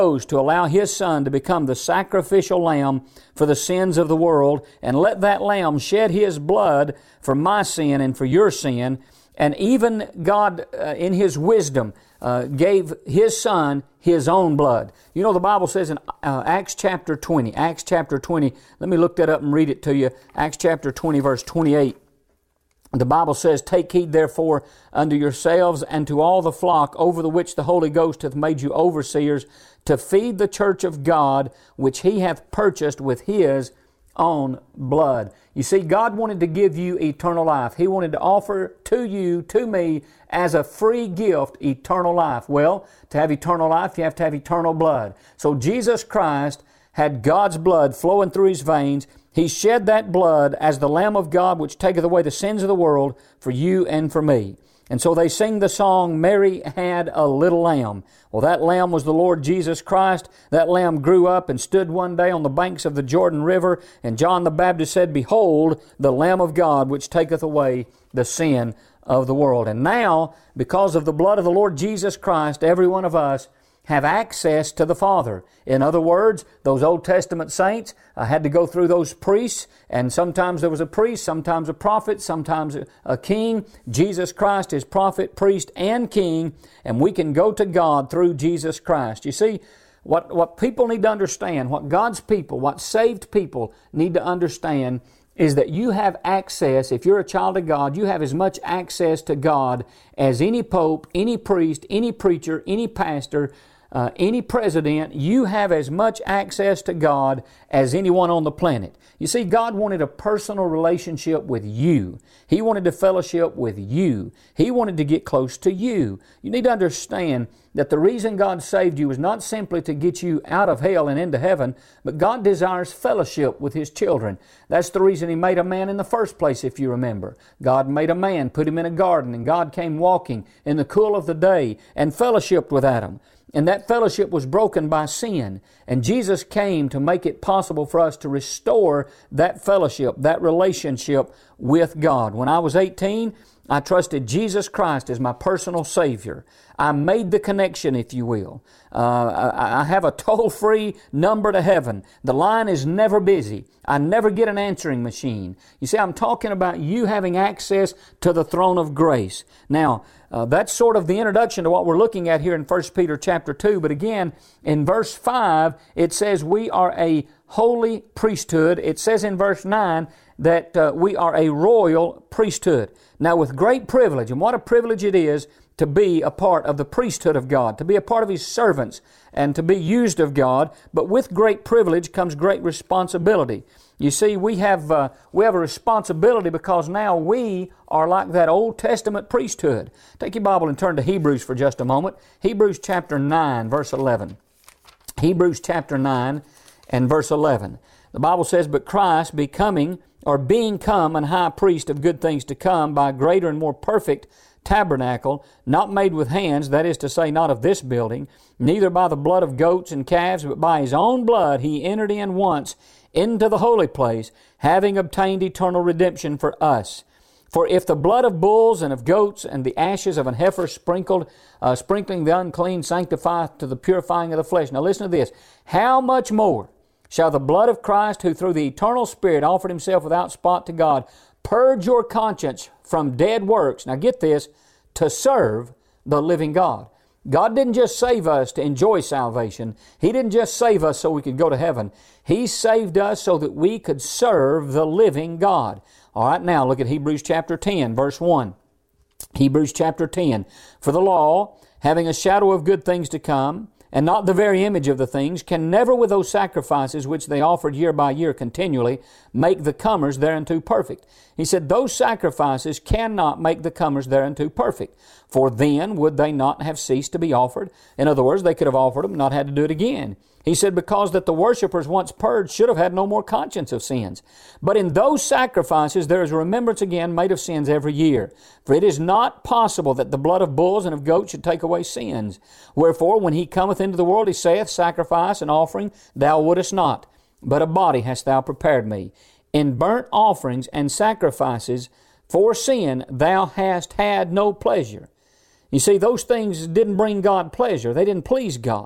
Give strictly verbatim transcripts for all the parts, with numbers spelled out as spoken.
to allow His Son to become the sacrificial lamb for the sins of the world, and let that lamb shed His blood for my sin and for your sin. And even God, uh, in His wisdom, uh, gave His Son His own blood. You know, the Bible says in uh, Acts chapter twenty, Acts chapter twenty, let me look that up and read it to you. Acts chapter twenty, verse twenty-eight. The Bible says, "Take heed therefore unto yourselves and to all the flock over the which the Holy Ghost hath made you overseers, to feed the church of God, which He hath purchased with His own blood." You see, God wanted to give you eternal life. He wanted to offer to you, to me, as a free gift, eternal life. Well, to have eternal life, you have to have eternal blood. So Jesus Christ had God's blood flowing through His veins. He shed that blood as the Lamb of God, which taketh away the sins of the world, for you and for me. And so they sing the song, "Mary had a little lamb." Well, that lamb was the Lord Jesus Christ. That lamb grew up and stood one day on the banks of the Jordan River, and John the Baptist said, "Behold, the Lamb of God, which taketh away the sin of the world." And now, because of the blood of the Lord Jesus Christ, every one of us have access to the Father. In other words, those Old Testament saints uh, had to go through those priests, and sometimes there was a priest, sometimes a prophet, sometimes a, a king. Jesus Christ is prophet, priest, and king, and we can go to God through Jesus Christ. You see, what, what people need to understand, what God's people, what saved people need to understand, is that you have access, if you're a child of God, you have as much access to God as any pope, any priest, any preacher, any pastor, Uh, any president. You have as much access to God as anyone on the planet. You see, God wanted a personal relationship with you. He wanted to fellowship with you. He wanted to get close to you. You need to understand that the reason God saved you is not simply to get you out of hell and into heaven, but God desires fellowship with His children. That's the reason He made a man in the first place, if you remember. God made a man, put him in a garden, and God came walking in the cool of the day and fellowshiped with Adam. And that fellowship was broken by sin. And Jesus came to make it possible for us to restore that fellowship, that relationship with God. When I was eighteen, I trusted Jesus Christ as my personal Savior. I made the connection, if you will. Uh, I, I have a toll-free number to heaven. The line is never busy. I never get an answering machine. You see, I'm talking about you having access to the throne of grace. Now, uh, that's sort of the introduction to what we're looking at here in First Peter chapter two. But again, in verse five, it says we are a holy priesthood. It says in verse nine that uh, we are a royal priesthood. Now, with great privilege, and what a privilege it is to be a part of the priesthood of God, to be a part of His servants, and to be used of God. But with great privilege comes great responsibility. You see, we have uh, we have a responsibility because now we are like that Old Testament priesthood. Take your Bible and turn to Hebrews for just a moment. Hebrews chapter nine, verse eleven. Hebrews chapter nine and verse eleven. The Bible says, "But Christ becoming, or being come, an high priest of good things to come, by a greater and more perfect tabernacle, not made with hands, that is to say, not of this building, neither by the blood of goats and calves, but by His own blood He entered in once into the holy place, having obtained eternal redemption for us. For if the blood of bulls and of goats and the ashes of an heifer sprinkled, uh, sprinkling the unclean, sanctifieth to the purifying of the flesh." Now listen to this. "How much more shall the blood of Christ, who through the eternal Spirit offered Himself without spot to God, purge your conscience from dead works," now get this, "to serve the living God." God didn't just save us to enjoy salvation. He didn't just save us so we could go to heaven. He saved us so that we could serve the living God. All right, now look at Hebrews chapter ten, verse one. Hebrews chapter ten. "For the law, having a shadow of good things to come, and not the very image of the things, can never with those sacrifices which they offered year by year continually make the comers thereunto perfect." He said those sacrifices cannot make the comers thereunto perfect. "For then would they not have ceased to be offered?" In other words, they could have offered them, not had to do it again. He said, "Because that the worshipers once purged should have had no more conscience of sins. But in those sacrifices there is a remembrance again made of sins every year. For it is not possible that the blood of bulls and of goats should take away sins. Wherefore, when He cometh into the world, He saith, Sacrifice and offering thou wouldest not, but a body hast thou prepared me. In burnt offerings and sacrifices for sin thou hast had no pleasure." You see, those things didn't bring God pleasure. They didn't please God.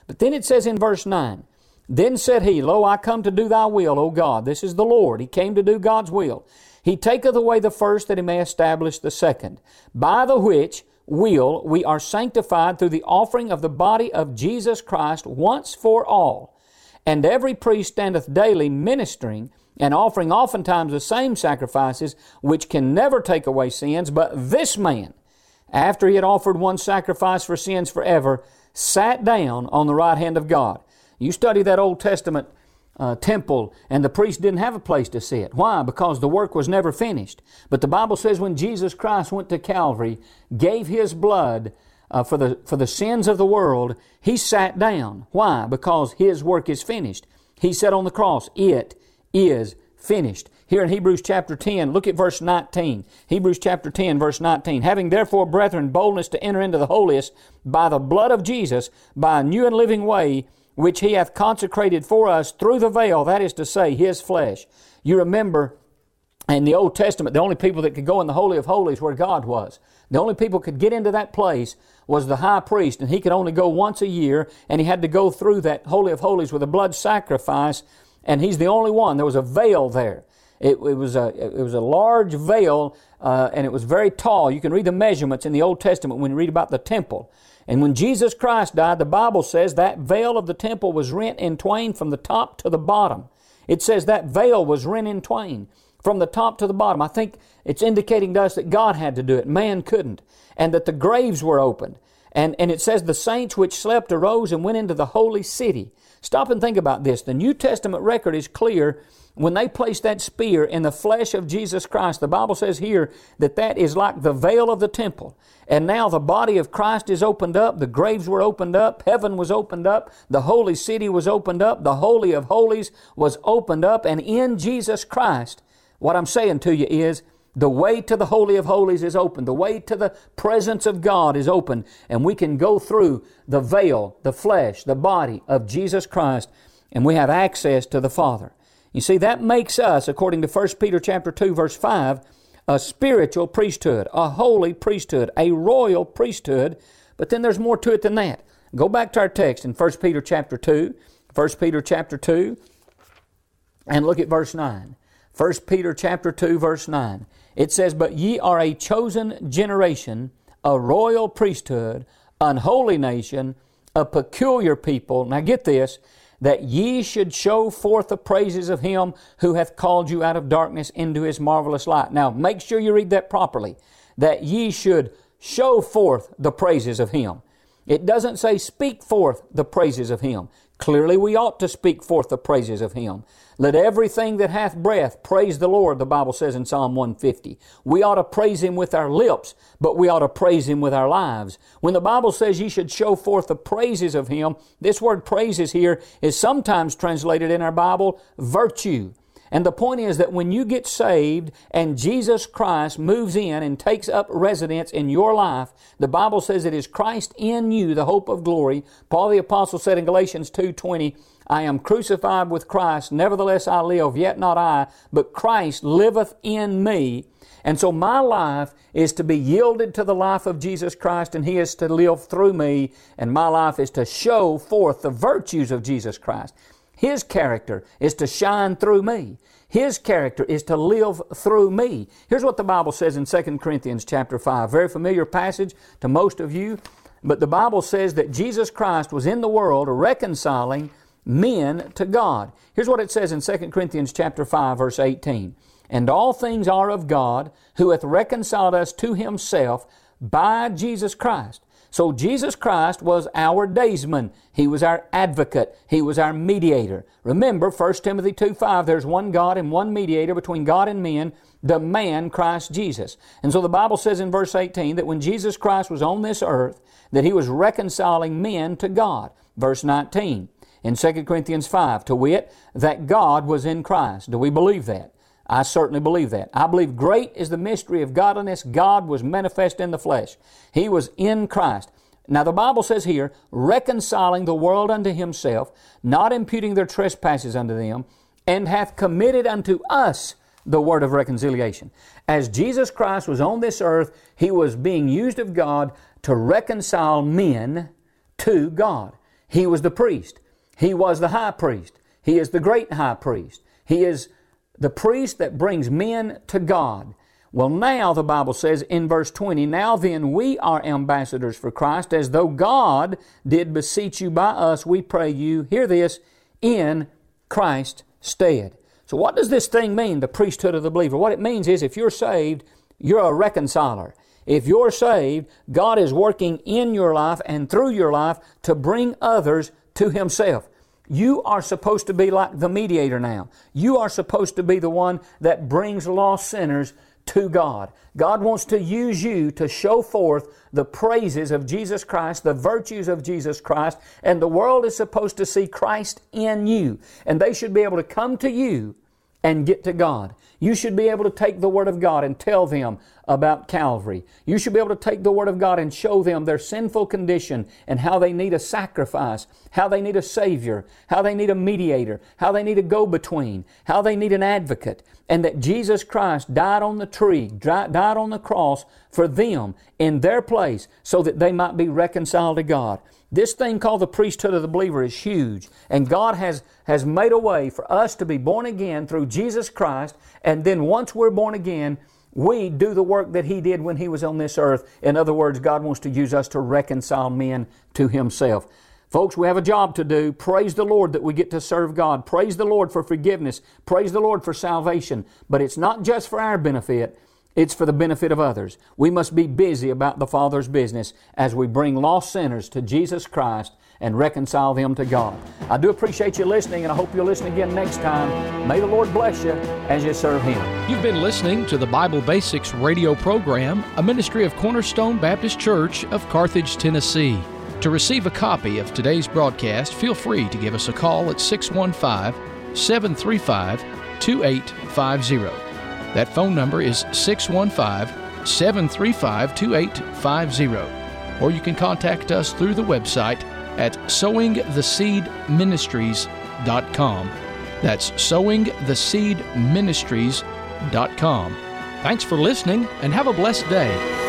But then it says in verse nine, Then said he, Lo, I come to do thy will, O God. This is the Lord. He came to do God's will. He taketh away the first, that he may establish the second. By the which will we are sanctified through the offering of the body of Jesus Christ once for all. And every priest standeth daily ministering, and offering oftentimes the same sacrifices, which can never take away sins. But this man, after he had offered one sacrifice for sins forever, sat down on the right hand of God. You study that Old Testament uh, temple, and the priest didn't have a place to sit. Why? Because the work was never finished. But the Bible says when Jesus Christ went to Calvary, gave His blood uh, for the for the sins of the world, He sat down. Why? Because His work is finished. He said on the cross, it is finished. Here in Hebrews chapter ten, look at verse nineteen. Hebrews chapter ten, verse nineteen. Having therefore, brethren, boldness to enter into the holiest by the blood of Jesus, by a new and living way, which He hath consecrated for us through the veil, that is to say, His flesh. You remember in the Old Testament, the only people that could go in the Holy of Holies where God was. The only people could get into that place was the high priest, and he could only go once a year, and he had to go through that Holy of Holies with a blood sacrifice, and he's the only one. There was a veil there. It, it was a it was a large veil, uh, and it was very tall. You can read the measurements in the Old Testament when you read about the temple. And when Jesus Christ died, the Bible says that veil of the temple was rent in twain from the top to the bottom. It says that veil was rent in twain from the top to the bottom. I think it's indicating to us that God had to do it. Man couldn't. And that the graves were opened. And, and it says the saints which slept arose and went into the holy city. Stop and think about this. The New Testament record is clear. When they placed that spear in the flesh of Jesus Christ, the Bible says here that that is like the veil of the temple. And now the body of Christ is opened up, the graves were opened up, heaven was opened up, the holy city was opened up, the Holy of Holies was opened up, and in Jesus Christ, what I'm saying to you is, the way to the Holy of Holies is open. The way to the presence of God is open. And we can go through the veil, the flesh, the body of Jesus Christ, and we have access to the Father. You see, that makes us, according to First Peter chapter two, verse five, a spiritual priesthood, a holy priesthood, a royal priesthood. But then there's more to it than that. Go back to our text in First Peter chapter two, First Peter chapter two, and look at verse nine. First Peter chapter two, verse nine. It says, But ye are a chosen generation, a royal priesthood, an holy nation, a peculiar people. Now get this, that ye should show forth the praises of Him who hath called you out of darkness into His marvelous light. Now make sure you read that properly. That ye should show forth the praises of Him. It doesn't say speak forth the praises of Him. Clearly we ought to speak forth the praises of Him. Let everything that hath breath praise the Lord, the Bible says in Psalm one fifty. We ought to praise Him with our lips, but we ought to praise Him with our lives. When the Bible says ye should show forth the praises of Him, this word praises here is sometimes translated in our Bible virtue. And the point is that when you get saved and Jesus Christ moves in and takes up residence in your life, the Bible says it is Christ in you, the hope of glory. Paul the Apostle said in Galatians two twenty, I am crucified with Christ, nevertheless I live, yet not I, but Christ liveth in me. And so my life is to be yielded to the life of Jesus Christ, and He is to live through me, and my life is to show forth the virtues of Jesus Christ. His character is to shine through me. His character is to live through me. Here's what the Bible says in Second Corinthians chapter five. Very familiar passage to most of you. But the Bible says that Jesus Christ was in the world reconciling men to God. Here's what it says in Second Corinthians chapter five, verse eighteen. And all things are of God, who hath reconciled us to Himself by Jesus Christ. So Jesus Christ was our daysman. He was our advocate. He was our mediator. Remember, First Timothy two five, there's one God and one mediator between God and men, the man Christ Jesus. And so the Bible says in verse eighteen that when Jesus Christ was on this earth, that He was reconciling men to God. Verse nineteen in Second Corinthians five, to wit, that God was in Christ. Do we believe that? I certainly believe that. I believe great is the mystery of godliness. God was manifest in the flesh. He was in Christ. Now the Bible says here, reconciling the world unto Himself, not imputing their trespasses unto them, and hath committed unto us the word of reconciliation. As Jesus Christ was on this earth, He was being used of God to reconcile men to God. He was the priest. He was the high priest. He is the great high priest. He is the priest that brings men to God. Well, now the Bible says in verse twenty, now then we are ambassadors for Christ, as though God did beseech you by us, we pray you, hear this, in Christ's stead. So what does this thing mean, the priesthood of the believer? What it means is if you're saved, you're a reconciler. If you're saved, God is working in your life and through your life to bring others to Himself. You are supposed to be like the mediator now. You are supposed to be the one that brings lost sinners to God. God wants to use you to show forth the praises of Jesus Christ, the virtues of Jesus Christ, and the world is supposed to see Christ in you. And they should be able to come to you and get to God. You should be able to take the Word of God and tell them about Calvary. You should be able to take the Word of God and show them their sinful condition and how they need a sacrifice, how they need a Savior, how they need a mediator, how they need a go-between, how they need an advocate, and that Jesus Christ died on the tree, died on the cross for them in their place so that they might be reconciled to God. This thing called the priesthood of the believer is huge, and God has, has made a way for us to be born again through Jesus Christ, and then once we're born again, we do the work that He did when He was on this earth. In other words, God wants to use us to reconcile men to Himself. Folks, we have a job to do. Praise the Lord that we get to serve God. Praise the Lord for forgiveness. Praise the Lord for salvation. But it's not just for our benefit. It's for the benefit of others. We must be busy about the Father's business as we bring lost sinners to Jesus Christ and reconcile them to God. I do appreciate you listening, and I hope you'll listen again next time. May the Lord bless you as you serve Him. You've been listening to the Bible Basics radio program, a ministry of Cornerstone Baptist Church of Carthage, Tennessee. To receive a copy of today's broadcast, feel free to give us a call at six one five, seven three five, two eight five zero. That phone number is six one five, seven three five, two eight five zero. Or you can contact us through the website at sowing the seed ministries dot com. That's sowing the seed ministries dot com. Thanks for listening and have a blessed day.